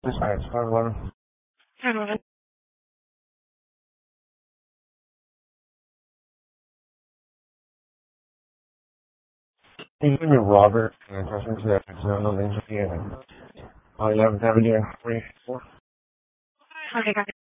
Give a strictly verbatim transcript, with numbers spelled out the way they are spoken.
This is five eleven. Hello. Can you give me Robert and customer service on the link again? Oh, you haven't have it yet? Three, four. Okay, got it.